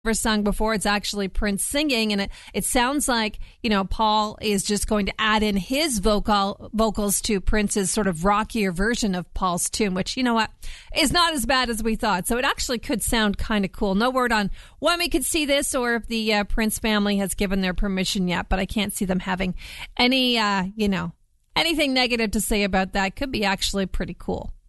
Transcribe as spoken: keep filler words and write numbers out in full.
ever sung before. It's actually Prince singing, and it, it sounds like, you know, Paul is just going to add in his vocal vocals to Prince's sort of rockier version of Paul's tune, which, you know what, is not as bad as we thought. So it actually could sound kind of cool. No word on when we could see this or if the uh, Prince family has given their permission yet, but I can't see them having any, uh, you know, anything negative to say about that. Could be actually pretty cool.